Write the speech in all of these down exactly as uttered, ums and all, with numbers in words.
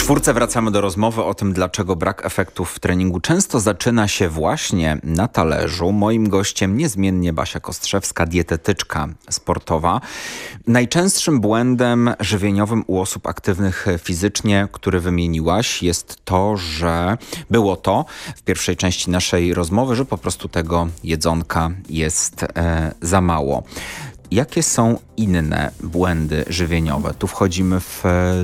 czwórce wracamy do rozmowy o tym, dlaczego brak efektów w treningu często zaczyna się właśnie na talerzu. Moim gościem niezmiennie Basia Kostrzewska, dietetyczka sportowa. Najczęstszym błędem żywieniowym u osób aktywnych fizycznie, który wymieniłaś, jest to, że było to w pierwszej części naszej rozmowy, że po prostu tego jedzonka jest e, za mało. Jakie są inne błędy żywieniowe? Tu wchodzimy w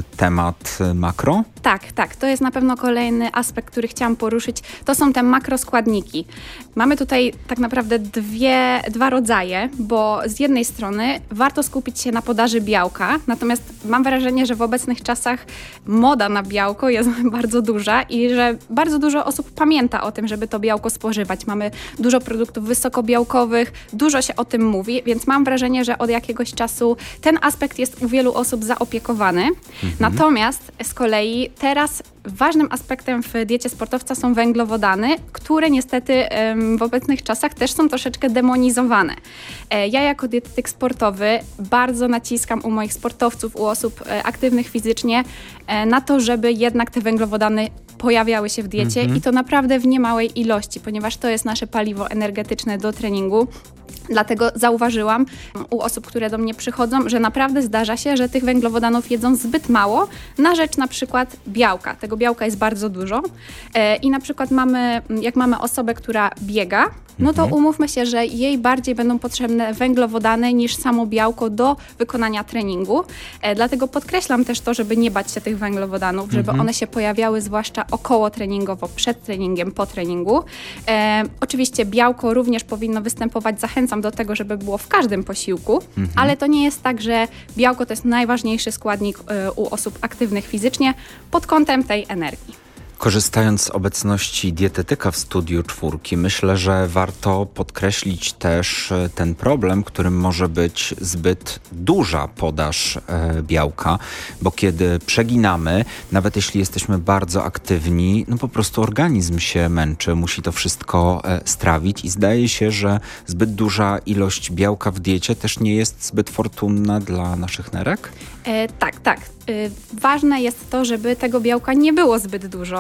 temat makro? Tak, tak. To jest na pewno kolejny aspekt, który chciałam poruszyć. To są te makroskładniki. Mamy tutaj tak naprawdę dwie, dwa rodzaje, bo z jednej strony warto skupić się na podaży białka, natomiast mam wrażenie, że w obecnych czasach moda na białko jest bardzo duża i że bardzo dużo osób pamięta o tym, żeby to białko spożywać. Mamy dużo produktów wysokobiałkowych, dużo się o tym mówi, więc mam wrażenie, że od jakiegoś czasu ten aspekt jest u wielu osób zaopiekowany. Mhm. Natomiast z kolei teraz ważnym aspektem w diecie sportowca są węglowodany, które niestety w obecnych czasach też są troszeczkę demonizowane. Ja jako dietetyk sportowy bardzo naciskam u moich sportowców, u osób aktywnych fizycznie na to, żeby jednak te węglowodany pojawiały się w diecie mm-hmm. i to naprawdę w niemałej ilości, ponieważ to jest nasze paliwo energetyczne do treningu. Dlatego zauważyłam u osób, które do mnie przychodzą, że naprawdę zdarza się, że tych węglowodanów jedzą zbyt mało na rzecz na przykład białka. Tego białka jest bardzo dużo e, i na przykład mamy, jak mamy osobę, która biega, no to umówmy się, że jej bardziej będą potrzebne węglowodany niż samo białko do wykonania treningu. E, dlatego podkreślam też to, żeby nie bać się tych węglowodanów, żeby one się pojawiały zwłaszcza około treningowo, przed treningiem, po treningu. E, oczywiście białko również powinno występować, zachęcam do tego, żeby było w każdym posiłku, mhm. ale to nie jest tak, że białko to jest najważniejszy składnik y, u osób aktywnych fizycznie pod kątem tej energii. Korzystając z obecności dietetyka w studiu czwórki, myślę, że warto podkreślić też ten problem, którym może być zbyt duża podaż e, białka, bo kiedy przeginamy, nawet jeśli jesteśmy bardzo aktywni, no po prostu organizm się męczy, musi to wszystko e, strawić i zdaje się, że zbyt duża ilość białka w diecie też nie jest zbyt fortunna dla naszych nerek? E, tak, tak. E, ważne jest to, żeby tego białka nie było zbyt dużo.